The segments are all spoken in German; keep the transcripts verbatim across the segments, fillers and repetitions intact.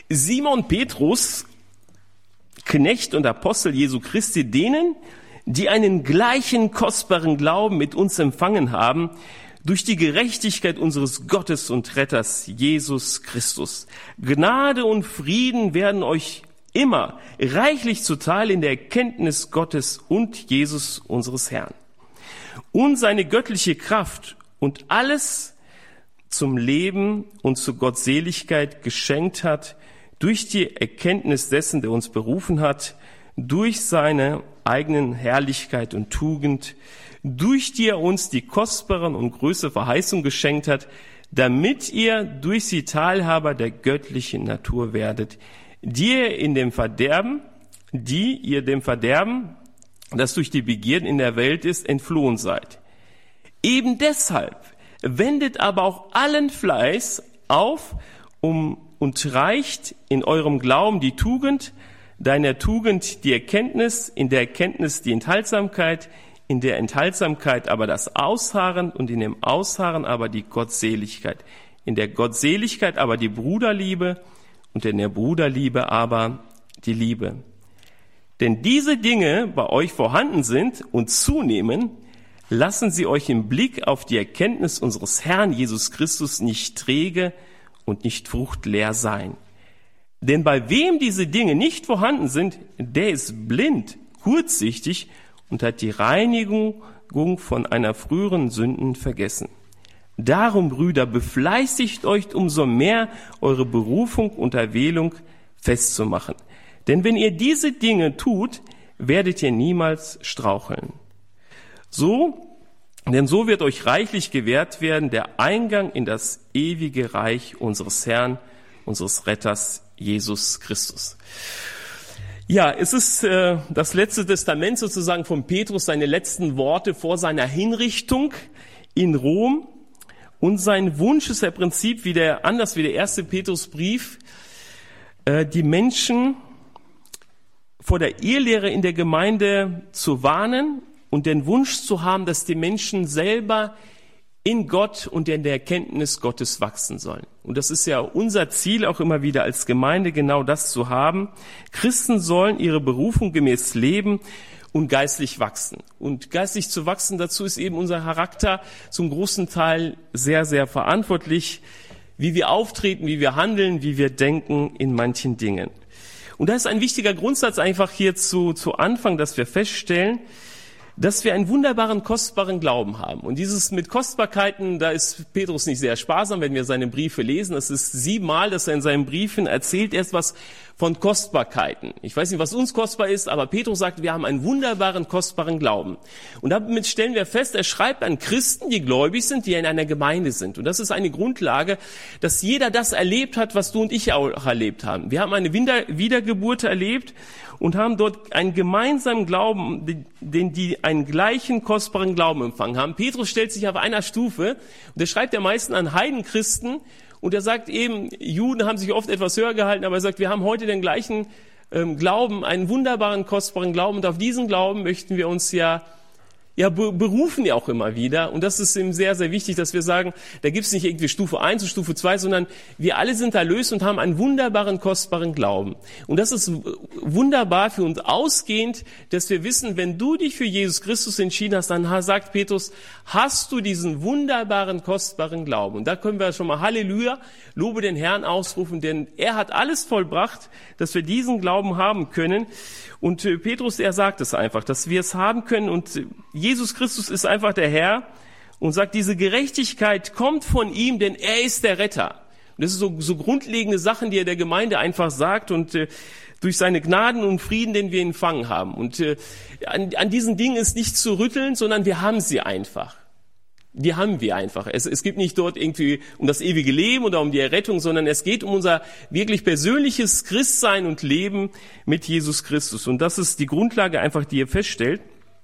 Simon Petrus, Knecht und Apostel Jesu Christi, denen, die einen gleichen kostbaren Glauben mit uns empfangen haben, durch die Gerechtigkeit unseres Gottes und Retters Jesus Christus. Gnade und Frieden werden euch immer reichlich zuteil in der Erkenntnis Gottes und Jesus unseres Herrn. Und seine göttliche Kraft und alles zum Leben und zur Gottseligkeit geschenkt hat, durch die Erkenntnis dessen, der uns berufen hat, durch seine eigenen Herrlichkeit und Tugend, durch die er uns die kostbaren und größere Verheißung geschenkt hat, damit ihr durch sie Teilhaber der göttlichen Natur werdet, die ihr in dem Verderben, die ihr dem Verderben, das durch die Begierden in der Welt ist, entflohen seid. Eben deshalb wendet aber auch allen Fleiß auf, um und reicht in eurem Glauben die Tugend, deiner Tugend die Erkenntnis, in der Erkenntnis die Enthaltsamkeit, in der Enthaltsamkeit aber das Ausharren und in dem Ausharren aber die Gottseligkeit, in der Gottseligkeit aber die Bruderliebe und in der Bruderliebe aber die Liebe. Denn diese Dinge bei euch vorhanden sind und zunehmen, lassen sie euch im Blick auf die Erkenntnis unseres Herrn Jesus Christus nicht träge und nicht fruchtleer sein. Denn bei wem diese Dinge nicht vorhanden sind, der ist blind, kurzsichtig und hat die Reinigung von einer früheren Sünden vergessen. Darum, Brüder, befleißigt euch umso mehr, eure Berufung und Erwählung festzumachen. Denn wenn ihr diese Dinge tut, werdet ihr niemals straucheln. So, denn so wird euch reichlich gewährt werden der Eingang in das ewige Reich unseres Herrn, unseres Retters Jesus Christus. Ja, es ist äh, das letzte Testament sozusagen von Petrus, seine letzten Worte vor seiner Hinrichtung in Rom. Und sein Wunsch ist ja im Prinzip wie der, anders wie der erste Petrusbrief, äh, die Menschen vor der Irrlehre in der Gemeinde zu warnen und den Wunsch zu haben, dass die Menschen selber in Gott und in der Erkenntnis Gottes wachsen sollen. Und das ist ja unser Ziel auch immer wieder als Gemeinde, genau das zu haben. Christen sollen ihre Berufung gemäß leben und geistlich wachsen. Und geistlich zu wachsen, dazu ist eben unser Charakter zum großen Teil sehr, sehr verantwortlich, wie wir auftreten, wie wir handeln, wie wir denken in manchen Dingen. Und da ist ein wichtiger Grundsatz einfach hier zu, zu Anfang, dass wir feststellen, dass wir einen wunderbaren, kostbaren Glauben haben. Und dieses mit Kostbarkeiten, da ist Petrus nicht sehr sparsam, wenn wir seine Briefe lesen. Das ist siebenmal, dass er in seinen Briefen erzählt erst was von Kostbarkeiten. Ich weiß nicht, was uns kostbar ist, aber Petrus sagt, wir haben einen wunderbaren, kostbaren Glauben. Und damit stellen wir fest, er schreibt an Christen, die gläubig sind, die in einer Gemeinde sind. Und das ist eine Grundlage, dass jeder das erlebt hat, was du und ich auch erlebt haben. Wir haben eine Wiedergeburt erlebt und haben dort einen gemeinsamen Glauben, den die einen gleichen kostbaren Glauben empfangen haben. Petrus stellt sich auf einer Stufe und er schreibt ja meistens an Heidenchristen und er sagt eben, Juden haben sich oft etwas höher gehalten, aber er sagt, wir haben heute den gleichen ähm, Glauben, einen wunderbaren, kostbaren Glauben und auf diesen Glauben möchten wir uns ja Ja, berufen ja auch immer wieder. Und das ist eben sehr, sehr wichtig, dass wir sagen, da gibt es nicht irgendwie Stufe eins und Stufe zwei, sondern wir alle sind erlöst und haben einen wunderbaren, kostbaren Glauben. Und das ist wunderbar für uns ausgehend, dass wir wissen, wenn du dich für Jesus Christus entschieden hast, dann sagt Petrus, hast du diesen wunderbaren, kostbaren Glauben. Und da können wir schon mal Halleluja, lobe den Herrn ausrufen, denn er hat alles vollbracht, dass wir diesen Glauben haben können. Und Petrus, er sagt es einfach, dass wir es haben können und Jesus Christus ist einfach der Herr und sagt, diese Gerechtigkeit kommt von ihm, denn er ist der Retter. Und das ist so, so grundlegende Sachen, die er der Gemeinde einfach sagt und äh, durch seine Gnaden und Frieden, den wir empfangen haben. Und äh, an, an diesen Dingen ist nicht zu rütteln, sondern wir haben sie einfach. Die haben wir einfach. Es, es gibt nicht dort irgendwie um das ewige Leben oder um die Errettung, sondern es geht um unser wirklich persönliches Christsein und Leben mit Jesus Christus. Und das ist die Grundlage einfach, die ihr feststellt.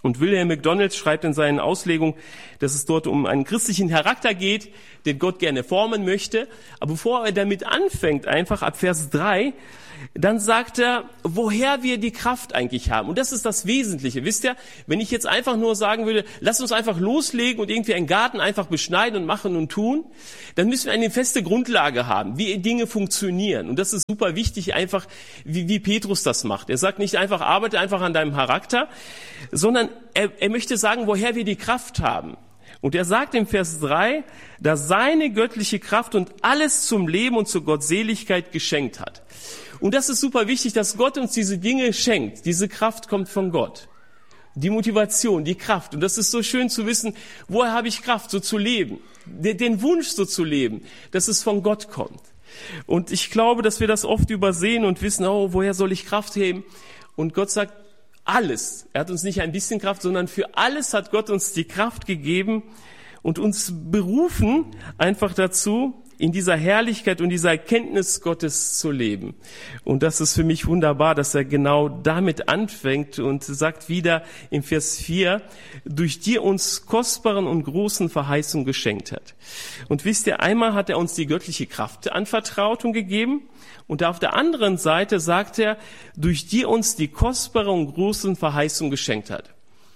Und William McDonald schreibt in seinen Auslegungen, dass es dort um einen christlichen Charakter geht, den Gott gerne formen möchte. Aber bevor er damit anfängt, einfach ab Vers drei, dann sagt er, woher wir die Kraft eigentlich haben. Und das ist das Wesentliche. Wisst ihr, wenn ich jetzt einfach nur sagen würde, lass uns einfach loslegen und irgendwie einen Garten einfach beschneiden und machen und tun, dann müssen wir eine feste Grundlage haben, wie Dinge funktionieren. Und das ist super wichtig, einfach wie, wie Petrus das macht. Er sagt nicht einfach, arbeite einfach an deinem Charakter, sondern er, er möchte sagen, woher wir die Kraft haben. Und er sagt im Vers drei, dass seine göttliche Kraft und alles zum Leben und zur Gottseligkeit geschenkt hat. Und das ist super wichtig, dass Gott uns diese Dinge schenkt. Diese Kraft kommt von Gott. Die Motivation, die Kraft. Und das ist so schön zu wissen, woher habe ich Kraft, so zu leben. Den Wunsch, so zu leben, dass es von Gott kommt. Und ich glaube, dass wir das oft übersehen und wissen, oh, woher soll ich Kraft heben? Und Gott sagt, alles. Er hat uns nicht ein bisschen Kraft, sondern für alles hat Gott uns die Kraft gegeben und uns berufen einfach dazu, in dieser Herrlichkeit und dieser Erkenntnis Gottes zu leben. Und das ist für mich wunderbar, dass er genau damit anfängt und sagt wieder im Vers vier, durch die uns kostbaren und großen Verheißungen geschenkt hat. Und wisst ihr, einmal hat er uns die göttliche Kraft anvertraut und gegeben. Und auf der anderen Seite sagt er, durch die uns die kostbaren und großen Verheißungen geschenkt hat.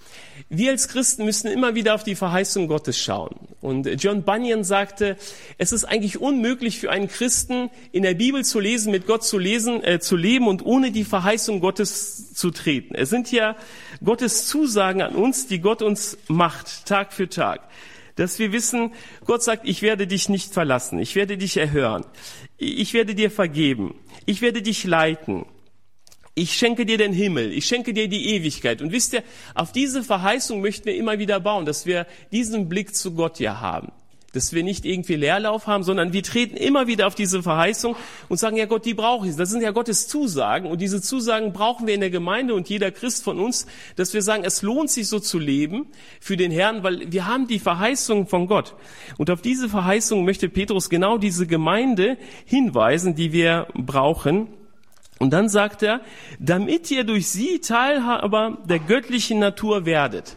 Wir als Christen müssen immer wieder auf die Verheißung Gottes schauen. Und John Bunyan sagte, es ist eigentlich unmöglich für einen Christen, in der Bibel zu lesen, mit Gott zu lesen, äh, zu leben und ohne die Verheißung Gottes zu treten. Es sind ja Gottes Zusagen an uns, die Gott uns macht, Tag für Tag. Dass wir wissen, Gott sagt, ich werde dich nicht verlassen, ich werde dich erhören, ich werde dir vergeben, ich werde dich leiten. Ich schenke dir den Himmel, ich schenke dir die Ewigkeit. Und wisst ihr, auf diese Verheißung möchten wir immer wieder bauen, dass wir diesen Blick zu Gott ja haben. Dass wir nicht irgendwie Leerlauf haben, sondern wir treten immer wieder auf diese Verheißung und sagen, ja Gott, die brauche ich. Das sind ja Gottes Zusagen und diese Zusagen brauchen wir in der Gemeinde und jeder Christ von uns, dass wir sagen, es lohnt sich so zu leben für den Herrn, weil wir haben die Verheißung von Gott. Und auf diese Verheißung möchte Petrus genau diese Gemeinde hinweisen, die wir brauchen. Und dann sagt er, damit ihr durch sie Teilhaber der göttlichen Natur werdet.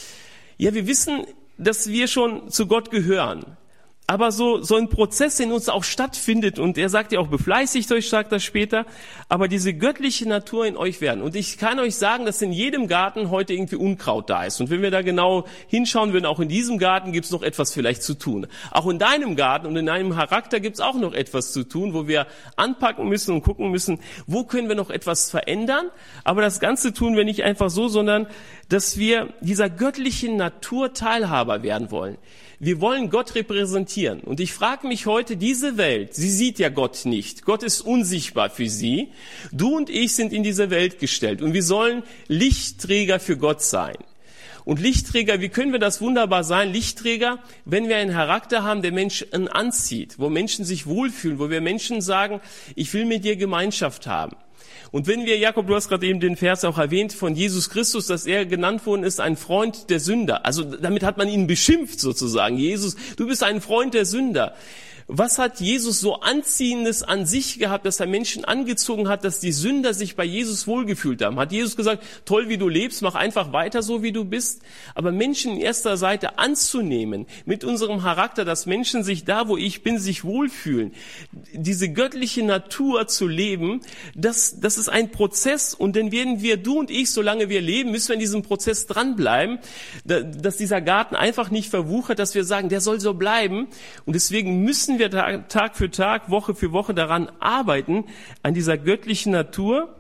Ja, wir wissen, dass wir schon zu Gott gehören. Aber so, so ein Prozess in uns auch stattfindet, und er sagt ja auch, befleißigt euch, sagt er später, aber diese göttliche Natur in euch werden. Und ich kann euch sagen, dass in jedem Garten heute irgendwie Unkraut da ist. Und wenn wir da genau hinschauen würden, auch in diesem Garten gibt es noch etwas vielleicht zu tun. Auch in deinem Garten und in deinem Charakter gibt es auch noch etwas zu tun, wo wir anpacken müssen und gucken müssen, wo können wir noch etwas verändern. Aber das Ganze tun wir nicht einfach so, sondern dass wir dieser göttlichen Natur Teilhaber werden wollen. Wir wollen Gott repräsentieren. Und ich frage mich heute, diese Welt, sie sieht ja Gott nicht. Gott ist unsichtbar für sie. Du und ich sind in diese Welt gestellt. Und wir sollen Lichtträger für Gott sein. Und Lichtträger, wie können wir das wunderbar sein? Lichtträger, wenn wir einen Charakter haben, der Menschen anzieht, wo Menschen sich wohlfühlen, wo wir Menschen sagen, ich will mit dir Gemeinschaft haben. Und wenn wir, Jakob, du hast gerade eben den Vers auch erwähnt von Jesus Christus, dass er genannt worden ist, ein Freund der Sünder. Also damit hat man ihn beschimpft sozusagen. Jesus, du bist ein Freund der Sünder. Was hat Jesus so Anziehendes an sich gehabt, dass er Menschen angezogen hat, dass die Sünder sich bei Jesus wohlgefühlt haben? Hat Jesus gesagt, toll, wie du lebst, mach einfach weiter so, wie du bist? Aber Menschen in erster Seite anzunehmen, mit unserem Charakter, dass Menschen sich da, wo ich bin, sich wohlfühlen, diese göttliche Natur zu leben, das, das ist ein Prozess. Und dann werden wir, du und ich, solange wir leben, müssen wir in diesem Prozess dranbleiben, dass dieser Garten einfach nicht verwuchert, dass wir sagen, der soll so bleiben. Und deswegen müssen wir wir Tag für Tag, Woche für Woche daran arbeiten, an dieser göttlichen Natur.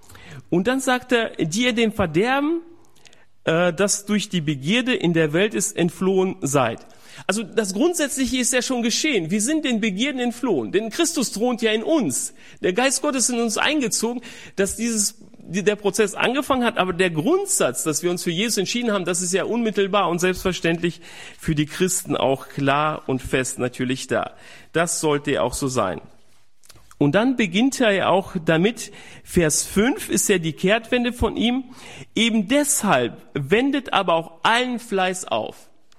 Und dann sagt er, die ihr dem Verderben, äh, das durch die Begierde in der Welt ist, entflohen seid. Also das Grundsätzliche ist ja schon geschehen. Wir sind den Begierden entflohen, denn Christus thront ja in uns. Der Geist Gottes ist in uns eingezogen, dass dieses der Prozess angefangen hat, aber der Grundsatz, dass wir uns für Jesus entschieden haben, das ist ja unmittelbar und selbstverständlich für die Christen auch klar und fest natürlich da. Das sollte ja auch so sein. Und dann beginnt er ja auch damit, Vers fünf ist ja die Kehrtwende von ihm, eben deshalb wendet aber auch allen Fleiß auf.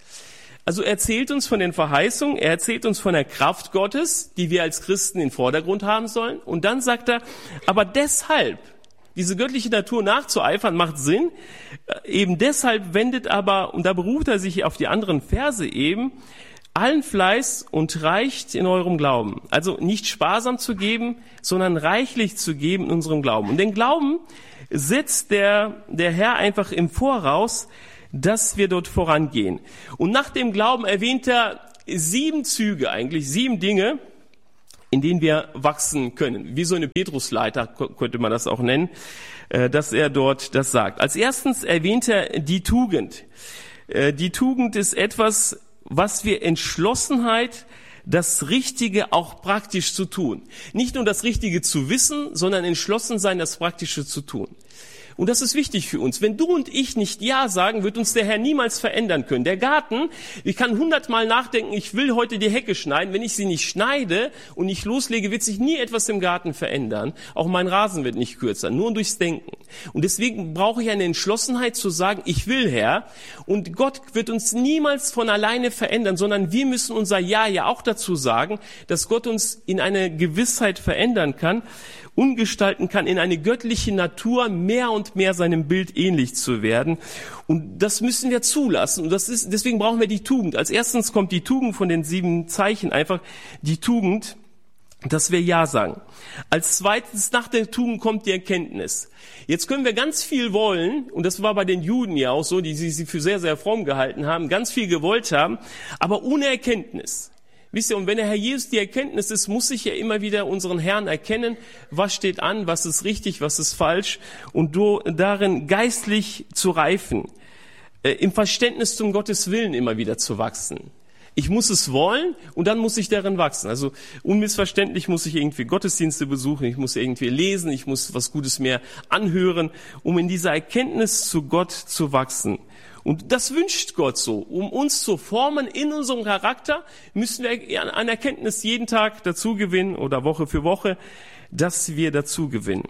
Also er erzählt uns von den Verheißungen, er erzählt uns von der Kraft Gottes, die wir als Christen in den Vordergrund haben sollen. Und dann sagt er, aber deshalb, diese göttliche Natur nachzueifern, macht Sinn. Eben deshalb wendet aber, und da beruft er sich auf die anderen Verse eben, allen Fleiß und reicht in eurem Glauben. Also nicht sparsam zu geben, sondern reichlich zu geben in unserem Glauben. Und den Glauben setzt der, der Herr einfach im Voraus, dass wir dort vorangehen. Und nach dem Glauben erwähnt er sieben Züge, eigentlich sieben Dinge, in denen wir wachsen können. Wie so eine Petrusleiter könnte man das auch nennen, dass er dort das sagt. Als erstens erwähnt er die Tugend. Die Tugend ist etwas, was wir Entschlossenheit, das Richtige auch praktisch zu tun. Nicht nur das Richtige zu wissen, sondern entschlossen sein, das Praktische zu tun. Und das ist wichtig für uns. Wenn du und ich nicht Ja sagen, wird uns der Herr niemals verändern können. Der Garten, ich kann hundertmal nachdenken, ich will heute die Hecke schneiden. Wenn ich sie nicht schneide und nicht loslege, wird sich nie etwas im Garten verändern. Auch mein Rasen wird nicht kürzer, nur durchs Denken. Und deswegen brauche ich eine Entschlossenheit zu sagen, ich will, Herr. Und Gott wird uns niemals von alleine verändern, sondern wir müssen unser Ja ja auch dazu sagen, dass Gott uns in eine Gewissheit verändern kann, umgestalten kann, in eine göttliche Natur mehr und mehr seinem Bild ähnlich zu werden. Und das müssen wir zulassen. Und das ist, deswegen brauchen wir die Tugend. Als erstens kommt die Tugend von den sieben Zeichen, einfach die Tugend, dass wir Ja sagen. Als zweites, nach der Tugend kommt die Erkenntnis. Jetzt können wir ganz viel wollen, und das war bei den Juden ja auch so, die sie für sehr, sehr fromm gehalten haben, ganz viel gewollt haben, aber ohne Erkenntnis. Wisst ihr, und wenn der Herr Jesus die Erkenntnis ist, muss ich ja immer wieder unseren Herrn erkennen, was steht an, was ist richtig, was ist falsch, und darin geistlich zu reifen, äh, im Verständnis zum Gottes Willen immer wieder zu wachsen. Ich muss es wollen und dann muss ich darin wachsen. Also unmissverständlich muss ich irgendwie Gottesdienste besuchen, ich muss irgendwie lesen, ich muss was Gutes mehr anhören, um in dieser Erkenntnis zu Gott zu wachsen. Und das wünscht Gott so. Um uns zu formen in unserem Charakter, müssen wir an Erkenntnis jeden Tag dazu gewinnen oder Woche für Woche, dass wir dazu gewinnen.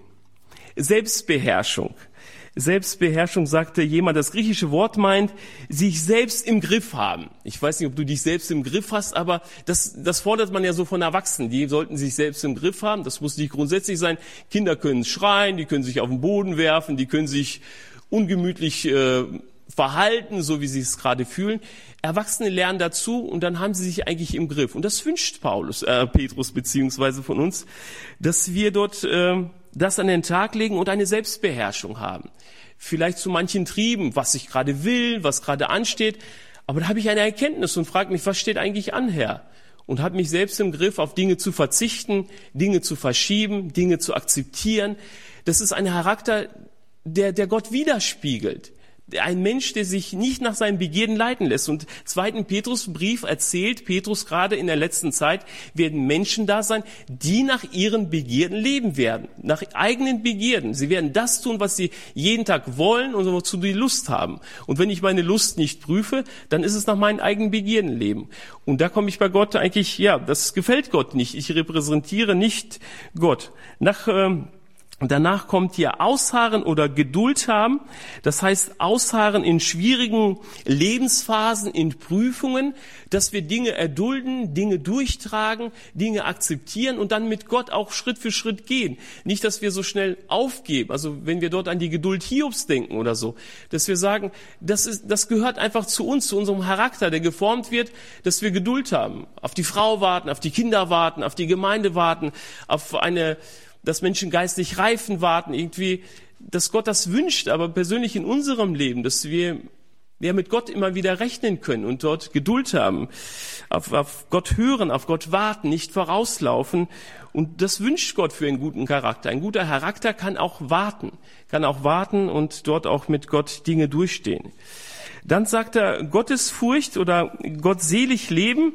Selbstbeherrschung. Selbstbeherrschung, sagte jemand, das griechische Wort meint, sich selbst im Griff haben. Ich weiß nicht, ob du dich selbst im Griff hast, aber das, das fordert man ja so von Erwachsenen. Die sollten sich selbst im Griff haben. Das muss nicht grundsätzlich sein. Kinder können schreien, die können sich auf den Boden werfen, die können sich ungemütlich äh, verhalten, so wie sie es gerade fühlen. Erwachsene lernen dazu und dann haben sie sich eigentlich im Griff. Und das wünscht Paulus, äh, Petrus beziehungsweise von uns, dass wir dort äh, das an den Tag legen und eine Selbstbeherrschung haben. Vielleicht zu manchen Trieben, was ich gerade will, was gerade ansteht. Aber da habe ich eine Erkenntnis und frage mich, was steht eigentlich an, Herr? Und habe mich selbst im Griff, auf Dinge zu verzichten, Dinge zu verschieben, Dinge zu akzeptieren. Das ist ein Charakter, der, der Gott widerspiegelt. Ein Mensch, der sich nicht nach seinen Begierden leiten lässt. Und zweiten Petrusbrief erzählt Petrus gerade in der letzten Zeit, werden Menschen da sein, die nach ihren Begierden leben werden. Nach eigenen Begierden. Sie werden das tun, was sie jeden Tag wollen und wozu die Lust haben. Und wenn ich meine Lust nicht prüfe, dann ist es nach meinen eigenen Begierden leben. Und da komme ich bei Gott eigentlich, ja, das gefällt Gott nicht. Ich repräsentiere nicht Gott. Nach, ähm, Danach kommt hier Ausharren oder Geduld haben. Das heißt, Ausharren in schwierigen Lebensphasen, in Prüfungen, dass wir Dinge erdulden, Dinge durchtragen, Dinge akzeptieren und dann mit Gott auch Schritt für Schritt gehen. Nicht, dass wir so schnell aufgeben. Also wenn wir dort an die Geduld Hiobs denken oder so, dass wir sagen, das ist, das gehört einfach zu uns, zu unserem Charakter, der geformt wird, dass wir Geduld haben. Auf die Frau warten, auf die Kinder warten, auf die Gemeinde warten, auf eine dass Menschen geistlich reifen warten, irgendwie, dass Gott das wünscht, aber persönlich in unserem Leben, dass wir ja mit Gott immer wieder rechnen können und dort Geduld haben, auf, auf Gott hören, auf Gott warten, nicht vorauslaufen. Und das wünscht Gott für einen guten Charakter. Ein guter Charakter kann auch warten, kann auch warten und dort auch mit Gott Dinge durchstehen. Dann sagt er, Gottesfurcht oder gottselig leben.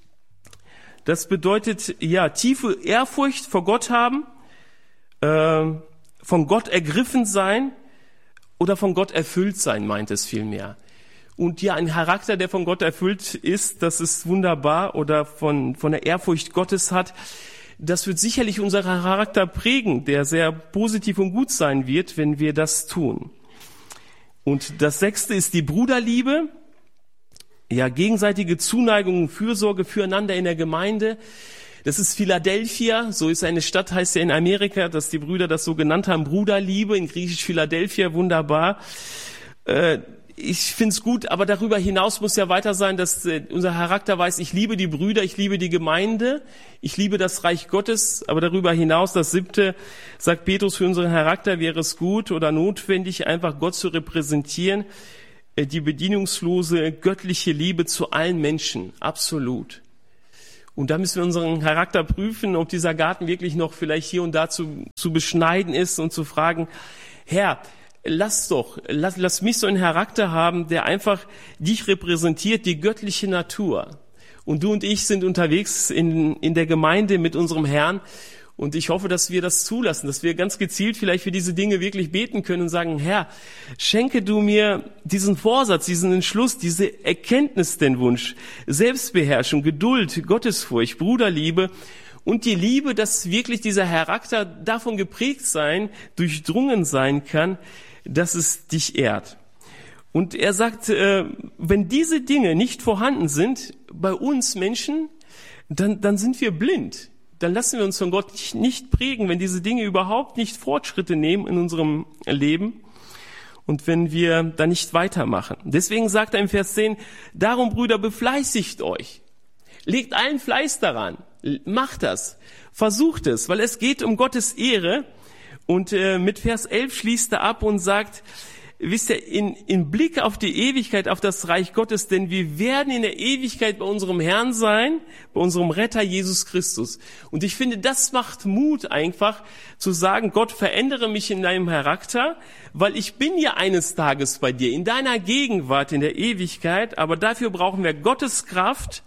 Das bedeutet, ja, tiefe Ehrfurcht vor Gott haben, von Gott ergriffen sein oder von Gott erfüllt sein, meint es vielmehr. Und ja, ein Charakter, der von Gott erfüllt ist, das ist wunderbar, oder von, von der Ehrfurcht Gottes hat, das wird sicherlich unseren Charakter prägen, der sehr positiv und gut sein wird, wenn wir das tun. Und das sechste ist die Bruderliebe, ja, gegenseitige Zuneigung und Fürsorge füreinander in der Gemeinde. Das ist Philadelphia, so ist eine Stadt, heißt ja in Amerika, dass die Brüder das so genannt haben, Bruderliebe, in Griechisch Philadelphia, wunderbar. Äh, ich find's gut, aber darüber hinaus muss ja weiter sein, dass äh, unser Charakter weiß, ich liebe die Brüder, ich liebe die Gemeinde, ich liebe das Reich Gottes, aber darüber hinaus, das siebte, sagt Petrus, für unseren Charakter wäre es gut oder notwendig, einfach Gott zu repräsentieren, äh, die bedingungslose, göttliche Liebe zu allen Menschen, absolut. Und da müssen wir unseren Charakter prüfen, ob dieser Garten wirklich noch vielleicht hier und da zu, zu beschneiden ist und zu fragen, Herr, lass doch, lass, lass mich so einen Charakter haben, der einfach dich repräsentiert, die göttliche Natur. Und du und ich sind unterwegs in, in der Gemeinde mit unserem Herrn. Und ich hoffe, dass wir das zulassen, dass wir ganz gezielt vielleicht für diese Dinge wirklich beten können und sagen, Herr, schenke du mir diesen Vorsatz, diesen Entschluss, diese Erkenntnis, den Wunsch, Selbstbeherrschung, Geduld, Gottesfurcht, Bruderliebe und die Liebe, dass wirklich dieser Charakter davon geprägt sein, durchdrungen sein kann, dass es dich ehrt. Und er sagt, äh, wenn diese Dinge nicht vorhanden sind bei uns Menschen, dann, dann sind wir blind. Dann lassen wir uns von Gott nicht, nicht prägen, wenn diese Dinge überhaupt nicht Fortschritte nehmen in unserem Leben und wenn wir da nicht weitermachen. Deswegen sagt er im Vers zehn, darum Brüder, befleißigt euch. Legt allen Fleiß daran. Macht das. Versucht es, weil es geht um Gottes Ehre. Und äh, mit Vers elf schließt er ab und sagt, wisst ihr, in, in Blick auf die Ewigkeit, auf das Reich Gottes, denn wir werden in der Ewigkeit bei unserem Herrn sein, bei unserem Retter Jesus Christus. Und ich finde, das macht Mut einfach, zu sagen, Gott, verändere mich in deinem Charakter, weil ich bin ja eines Tages bei dir, in deiner Gegenwart, in der Ewigkeit, aber dafür brauchen wir Gottes Kraft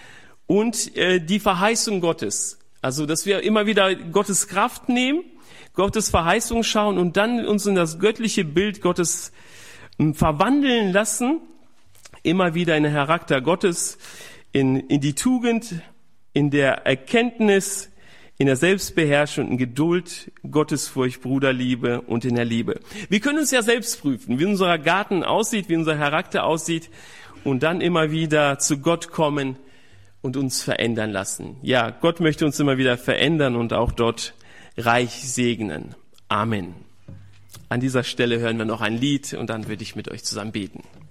und äh, die Verheißung Gottes. Also, dass wir immer wieder Gottes Kraft nehmen, Gottes Verheißung schauen und dann uns in das göttliche Bild Gottes verwandeln lassen, immer wieder in den Charakter Gottes, in, in die Tugend, in der Erkenntnis, in der Selbstbeherrschung, in Geduld, Gottesfurcht, Bruderliebe und in der Liebe. Wir können uns ja selbst prüfen, wie unser Garten aussieht, wie unser Charakter aussieht und dann immer wieder zu Gott kommen und uns verändern lassen. Ja, Gott möchte uns immer wieder verändern und auch dort reich segnen. Amen. An dieser Stelle hören wir noch ein Lied und dann würde ich mit euch zusammen beten.